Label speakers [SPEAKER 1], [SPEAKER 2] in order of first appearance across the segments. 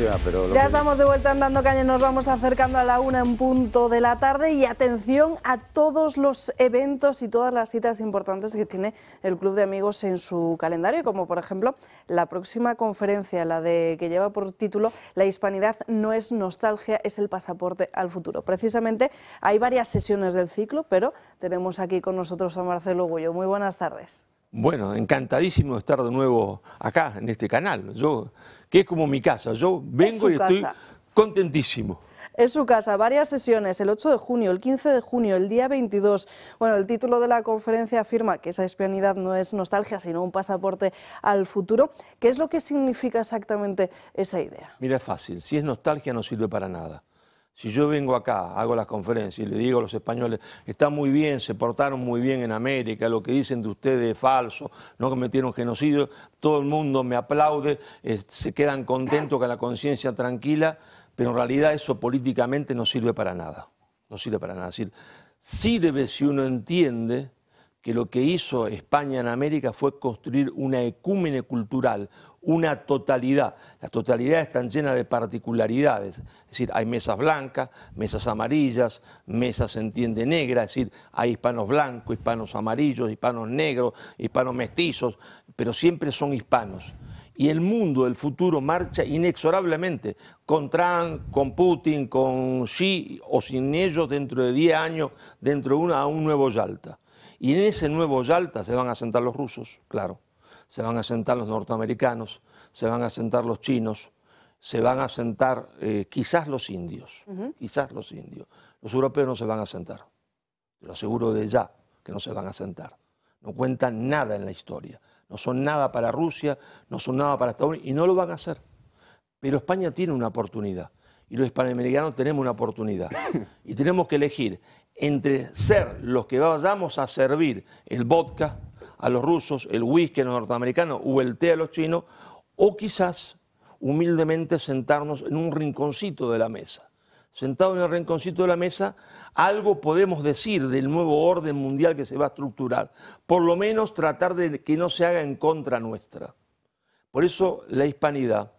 [SPEAKER 1] Ya, pero
[SPEAKER 2] ya estamos de vuelta en Dando Caña, nos vamos acercando a la 1 en punto de la tarde y atención a todos los eventos y todas las citas importantes que tiene el Club de Amigos en su calendario, como por ejemplo la próxima conferencia, que lleva por título La hispanidad no es nostalgia, es el pasaporte al futuro. Precisamente hay varias sesiones del ciclo, pero tenemos aquí con nosotros a Marcelo Gullo. Muy buenas tardes.
[SPEAKER 3] Bueno, encantadísimo de estar de nuevo acá en este canal, que es como mi casa, yo vengo y estoy contentísimo.
[SPEAKER 2] Es su casa, varias sesiones, el 8 de junio, el 15 de junio, el día 22. Bueno, el título de la conferencia afirma que esa hispanidad no es nostalgia, sino un pasaporte al futuro. ¿Qué es lo que significa exactamente esa idea?
[SPEAKER 3] Mira, es fácil, si es nostalgia no sirve para nada. Si yo vengo acá, hago las conferencias y le digo a los españoles, está muy bien, se portaron muy bien en América, lo que dicen de ustedes es falso, no cometieron genocidio, todo el mundo me aplaude, se quedan contentos con la conciencia tranquila, pero en realidad eso políticamente no sirve para nada. No sirve para nada. Es decir, sirve si uno entiende que lo que hizo España en América fue construir una ecúmene cultural, una totalidad. Las totalidades están llenas de particularidades, es decir, hay mesas blancas, mesas amarillas, mesas, se entiende, negras, es decir, hay hispanos blancos, hispanos amarillos, hispanos negros, hispanos mestizos, pero siempre son hispanos. Y el mundo del futuro marcha inexorablemente con Trump, con Putin, con Xi o sin ellos dentro de 10 años, dentro de a un nuevo Yalta. Y en ese nuevo Yalta se van a sentar los rusos, claro, se van a sentar los norteamericanos, se van a sentar los chinos, se van a sentar quizás los indios, quizás los indios. Los europeos no se van a sentar, te lo aseguro de ya que no se van a sentar. No cuentan nada en la historia, no son nada para Rusia, no son nada para Estados Unidos y no lo van a hacer. Pero España tiene una oportunidad y los hispanoamericanos tenemos una oportunidad y tenemos que elegir entre ser los que vayamos a servir el vodka a los rusos, el whisky a los norteamericanos o el té a los chinos, o quizás humildemente sentarnos en un rinconcito de la mesa. Sentado en el rinconcito de la mesa, algo podemos decir del nuevo orden mundial que se va a estructurar. Por lo menos tratar de que no se haga en contra nuestra. Por eso la hispanidad,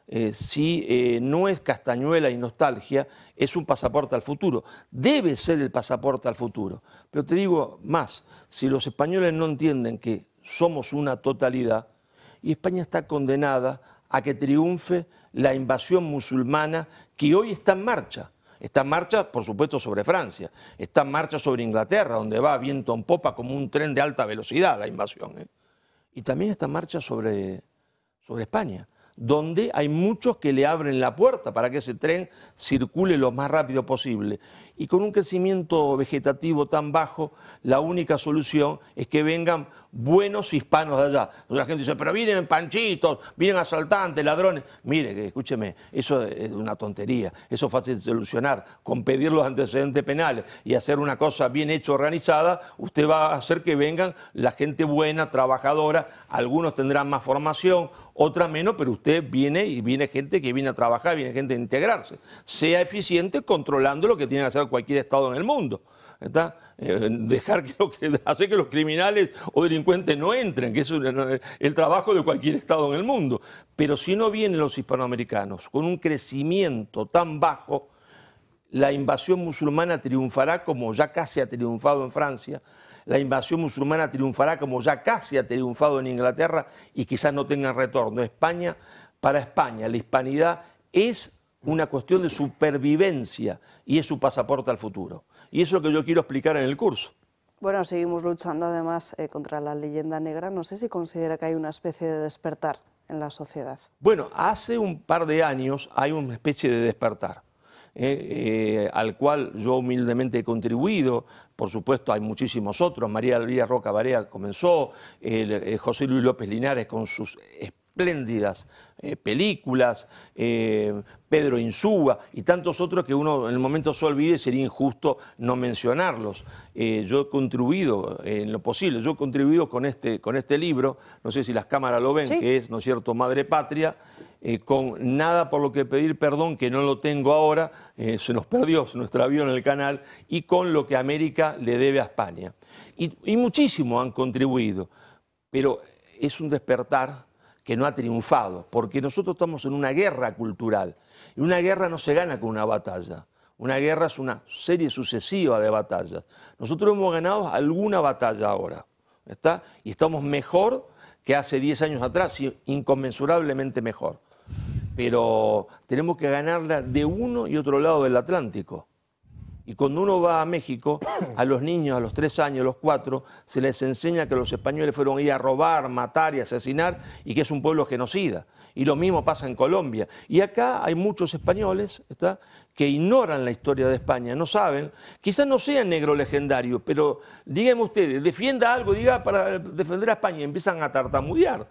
[SPEAKER 3] si no es castañuela y nostalgia, es un pasaporte al futuro. Debe ser el pasaporte al futuro. Pero te digo más, si los españoles no entienden que somos una totalidad, y España está condenada a que triunfe la invasión musulmana que hoy está en marcha. Está en marcha, por supuesto, sobre Francia. Está en marcha sobre Inglaterra, donde va viento en popa como un tren de alta velocidad la invasión. Y también está en marcha sobre España, donde hay muchos que le abren la puerta para que ese tren circule lo más rápido posible. Y con un crecimiento vegetativo tan bajo, la única solución es que vengan buenos hispanos de allá. La gente dice, pero vienen panchitos, vienen asaltantes, ladrones. Mire, escúcheme, eso es una tontería, eso es fácil de solucionar. Con pedir los antecedentes penales y hacer una cosa bien hecha, organizada, usted va a hacer que vengan la gente buena, trabajadora, algunos tendrán más formación, otra menos, pero usted viene y viene gente que viene a trabajar, viene gente a integrarse. Sea eficiente controlando lo que tiene que hacer cualquier Estado en el mundo. Hacer que los criminales o delincuentes no entren, que es el trabajo de cualquier Estado en el mundo. Pero si no vienen los hispanoamericanos con un crecimiento tan bajo, la invasión musulmana triunfará como ya casi ha triunfado en Francia, la invasión musulmana triunfará como ya casi ha triunfado en Inglaterra y quizás no tengan retorno. Para España, la hispanidad es una cuestión de supervivencia y es su pasaporte al futuro. Y eso es lo que yo quiero explicar en el curso.
[SPEAKER 2] Bueno, seguimos luchando además contra la leyenda negra. No sé si considera que hay una especie de despertar en la sociedad.
[SPEAKER 3] Bueno, hace un par de años hay una especie de despertar. Al cual yo humildemente he contribuido, por supuesto hay muchísimos otros, María Elvira Roca Barea comenzó, José Luis López Linares con sus espléndidas películas, Pedro Insúa y tantos otros que uno en el momento se olvide, sería injusto no mencionarlos. Yo he contribuido en lo posible, yo he contribuido con este libro, no sé si las cámaras lo ven, sí, que es, ¿no es cierto?, Madre Patria, con Nada por lo que pedir perdón, que no lo tengo ahora, se nos perdió, se nos extravió en el canal, y con Lo que América le debe a España. Y muchísimos han contribuido, pero es un despertar que no ha triunfado, porque nosotros estamos en una guerra cultural, y una guerra no se gana con una batalla. Una guerra es una serie sucesiva de batallas. Nosotros hemos ganado alguna batalla ahora, ¿está? Y estamos mejor que hace 10 años atrás, inconmensurablemente mejor. Pero tenemos que ganarla de uno y otro lado del Atlántico. Y cuando uno va a México, a los niños a los 3 años, a los 4, se les enseña que los españoles fueron ahí a robar, matar y asesinar y que es un pueblo genocida. Y lo mismo pasa en Colombia. Y acá hay muchos españoles, ¿está?, que ignoran la historia de España, no saben, quizás no sean negro legendario, pero díganme ustedes, defienda algo, diga para defender a España, y empiezan a tartamudear.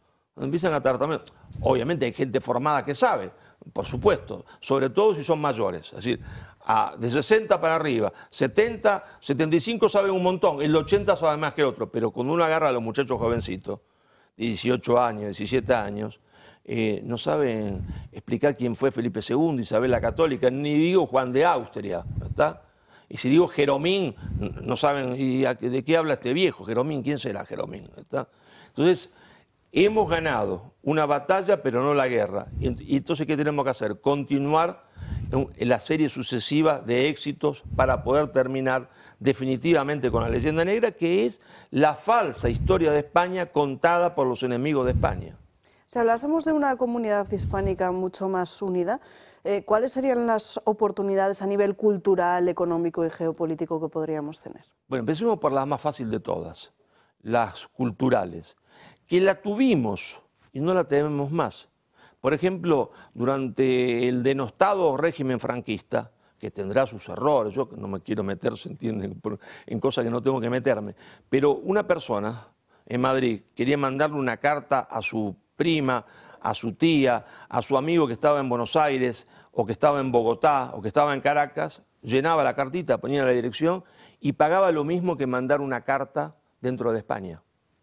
[SPEAKER 3] Obviamente hay gente formada que sabe, por supuesto, sobre todo si son mayores, es decir, de 60 para arriba, 70, 75 saben un montón, el 80 sabe más que otro, pero cuando uno agarra a los muchachos jovencitos, de 18 años, 17 años, no saben explicar quién fue Felipe II, Isabel la Católica, ni digo Juan de Austria, ¿está? Y si digo Jeromín, no saben de qué habla este viejo, Jeromín, ¿quién será Jeromín? ¿Está? Entonces, hemos ganado una batalla, pero no la guerra. Y entonces, ¿qué tenemos que hacer? Continuar en la serie sucesiva de éxitos para poder terminar definitivamente con la leyenda negra, que es la falsa historia de España contada por los enemigos de España.
[SPEAKER 2] Si hablásemos de una comunidad hispánica mucho más unida, ¿cuáles serían las oportunidades a nivel cultural, económico y geopolítico que podríamos tener?
[SPEAKER 3] Bueno, empecemos por la más fácil de todas, las culturales, que la tuvimos y no la tenemos más. Por ejemplo, durante el denostado régimen franquista, que tendrá sus errores, yo no me quiero meter, se entiende, en cosas que no tengo que meterme, pero una persona en Madrid quería mandarle una carta a su prima, a su tía, a su amigo que estaba en Buenos Aires, o que estaba en Bogotá, o que estaba en Caracas, llenaba la cartita, ponía la dirección y pagaba lo mismo que mandar una carta dentro de España.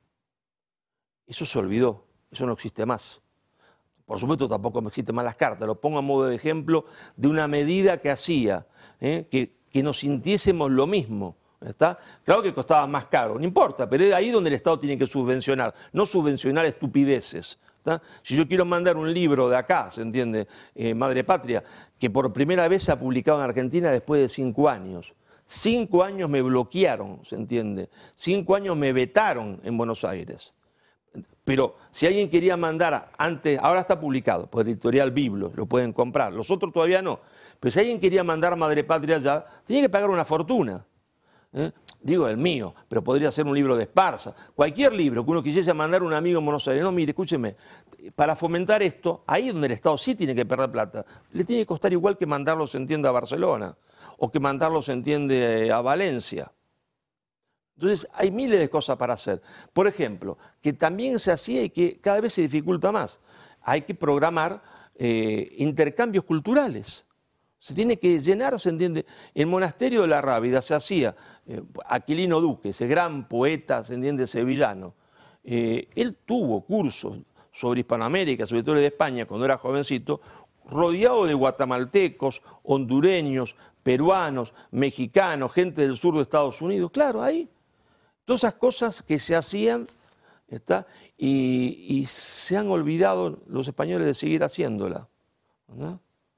[SPEAKER 3] Eso se olvidó, eso no existe más. Por supuesto tampoco existen más las cartas, lo pongo a modo de ejemplo de una medida que hacía, que nos sintiésemos lo mismo. ¿Está? Claro que costaba más caro, no importa, pero es ahí donde el Estado tiene que subvencionar, no subvencionar estupideces. ¿Está? Si yo quiero mandar un libro de acá, ¿se entiende? Madre Patria, que por primera vez se ha publicado en Argentina después de 5 años. 5 años me bloquearon, ¿se entiende? 5 años me vetaron en Buenos Aires. Pero si alguien quería mandar antes, ahora está publicado por Editorial Biblos, lo pueden comprar, los otros todavía no. Pero si alguien quería mandar Madre Patria allá, tenía que pagar una fortuna. Digo el mío, pero podría ser un libro de Esparza, cualquier libro que uno quisiese mandar a un amigo en Buenos Aires. No, mire, escúcheme, para fomentar esto, ahí donde el Estado sí tiene que perder plata, le tiene que costar igual que mandarlo, se entiende, a Barcelona, o que mandarlo, se entiende, a Valencia. Entonces hay miles de cosas para hacer. Por ejemplo, que también se hacía y que cada vez se dificulta más, hay que programar intercambios culturales. Se tiene que llenar, se entiende. El monasterio de la Rábida se hacía, Aquilino Duque, ese gran poeta, se entiende, sevillano. Él tuvo cursos sobre Hispanoamérica, sobre todo de España, cuando era jovencito, rodeado de guatemaltecos, hondureños, peruanos, mexicanos, gente del sur de Estados Unidos. Claro, ahí. Todas esas cosas que se hacían, ¿está? Y se han olvidado los españoles de seguir haciéndola, ¿no?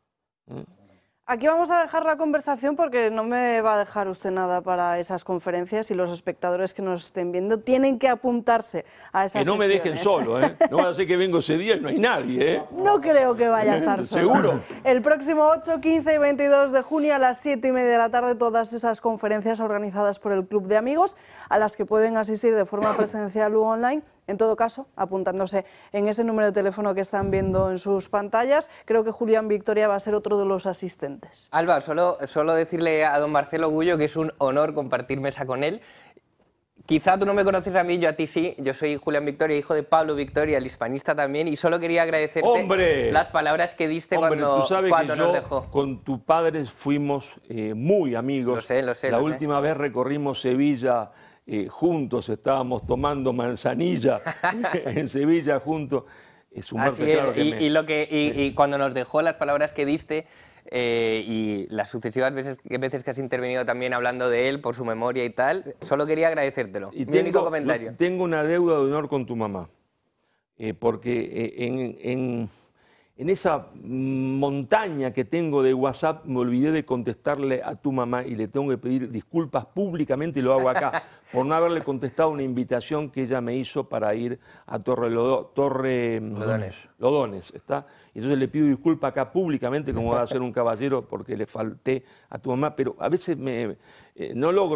[SPEAKER 2] Aquí vamos a dejar la conversación porque no me va a dejar usted nada para esas conferencias y los espectadores que nos estén viendo tienen que apuntarse a esas
[SPEAKER 3] Que no me
[SPEAKER 2] sesiones.
[SPEAKER 3] dejen solo, ¿eh? No van a decir que vengo ese día y no hay nadie, ¿eh?
[SPEAKER 2] No creo que vaya a estar solo.
[SPEAKER 3] ¿Seguro?
[SPEAKER 2] El próximo 8, 15 y 22 de junio a las 7:30 de la tarde, todas esas conferencias organizadas por el Club de Amigos, a las que pueden asistir de forma presencial u online. En todo caso, apuntándose en ese número de teléfono que están viendo en sus pantallas. Creo que Julián Victoria va a ser otro de los asistentes.
[SPEAKER 1] Alba, solo decirle a don Marcelo Gullo que es un honor compartir mesa con él. Quizá tú no me conoces a mí, yo a ti sí. Yo soy Julián Victoria, hijo de Pablo Victoria, el hispanista también, y solo quería agradecerte
[SPEAKER 3] ¡Hombre!
[SPEAKER 1] las palabras que diste
[SPEAKER 3] Hombre,
[SPEAKER 1] cuando,
[SPEAKER 3] tú sabes
[SPEAKER 1] cuando
[SPEAKER 3] que
[SPEAKER 1] nos
[SPEAKER 3] yo
[SPEAKER 1] dejó.
[SPEAKER 3] con tu padre fuimos muy amigos.
[SPEAKER 1] Lo sé.
[SPEAKER 3] La última vez recorrimos Sevilla juntos, estábamos tomando manzanilla en Sevilla juntos. Su muerte,
[SPEAKER 1] Así es,
[SPEAKER 3] claro que
[SPEAKER 1] y cuando nos dejó las palabras que diste y las sucesivas veces que has intervenido también hablando de él por su memoria y tal, solo quería agradecértelo. Mi único comentario.
[SPEAKER 3] Tengo una deuda de honor con tu mamá. porque en esa montaña que tengo de WhatsApp me olvidé de contestarle a tu mamá y le tengo que pedir disculpas públicamente, y lo hago acá, por no haberle contestado una invitación que ella me hizo para ir a Lodones, ¿está? Y entonces le pido disculpas acá públicamente, como va a ser un caballero, porque le falté a tu mamá, pero a veces no logro